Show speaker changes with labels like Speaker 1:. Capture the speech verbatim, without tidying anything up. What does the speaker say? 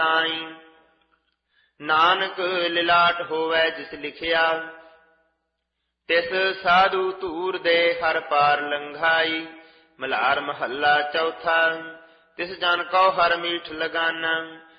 Speaker 1: ਆਈ। ਨਾਨਕ ਲਿਲਾਟ ਹੋਵੈ ਜਿਸ ਲਿਖਿਆ, ਤਿਸ ਸਾਧੂ ਧੂਰ ਦੇ ਹਰ ਪਾਰ ਲੰਘਾਈ। ਮਲਹਾਰ ਮਹੱਲਾ ਚੌਥਾ। ਤਿਸ ਜਨ ਕਉ ਹਰ ਮੀਠ ਲਗਾਨਾ,